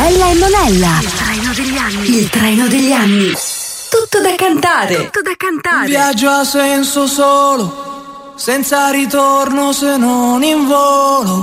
Ella e Monella. Il treno degli anni. Il treno degli anni. Tutto da cantare. Tutto da cantare. Un viaggio ha senso solo, senza ritorno se non in volo.